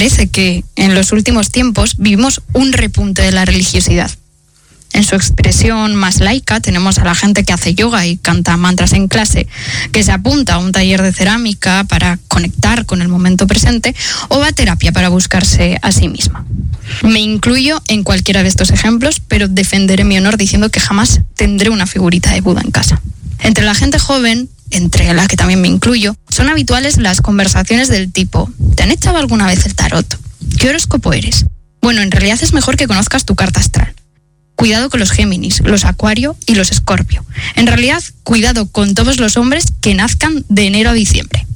parece que en los últimos tiempos vivimos un repunte de la religiosidad. En su expresión más laica tenemos a la gente que hace yoga y canta mantras en clase, que se apunta a un taller de cerámica para conectar con el momento presente o va a terapia para buscarse a sí misma. Me incluyo en cualquiera de estos ejemplos, pero defenderé mi honor diciendo que jamás tendré una figurita de Buda en casa. Entre la gente joven, entre la que también me incluyo, son habituales las conversaciones del tipo: ¿te han echado alguna vez el tarot? ¿Qué horóscopo eres? Bueno, en realidad es mejor que conozcas tu carta astral. Cuidado con los Géminis, los Acuario y los Escorpio. En realidad, cuidado con todos los hombres que nazcan de enero a diciembre.